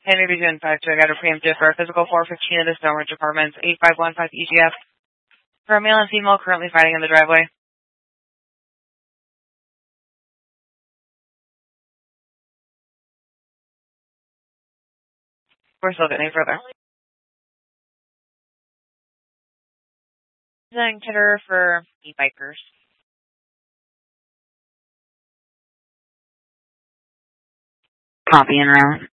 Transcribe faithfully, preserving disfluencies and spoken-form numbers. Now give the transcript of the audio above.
Henry Division five two, I got a preemptive for a physical four fifteen of the Stonebridge Apartments, eight five one five E G F. For a male and female currently fighting in the driveway. We're still getting further. Then Kidder for e-bikers. Copy and route.